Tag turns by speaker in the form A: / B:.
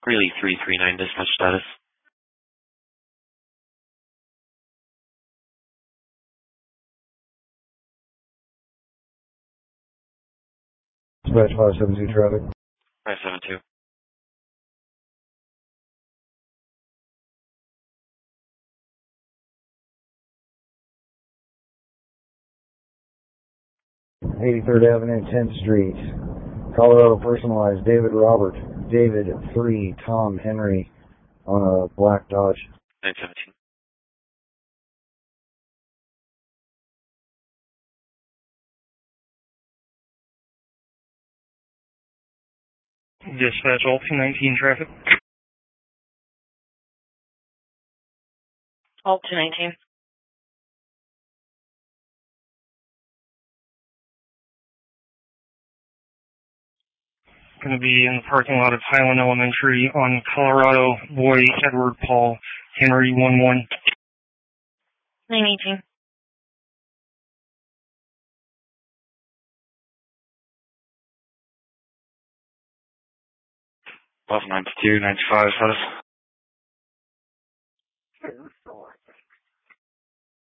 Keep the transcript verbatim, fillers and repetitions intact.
A: Greeley three three nine, dispatch status.
B: Dispatch five seven two traffic.
A: five seven two.
B: eighty-third Avenue, tenth Street. Colorado personalized. David Robert. David three, Tom Henry on a black Dodge.
A: nine seventeen.
C: Dispatch all two nineteen traffic.
D: All two nineteen.
C: Going to be in the parking lot of Highland Elementary on Colorado, boy Edward Paul Henry one one.
D: nine eighteen.
A: Buff ninety-two, ninety-five, status.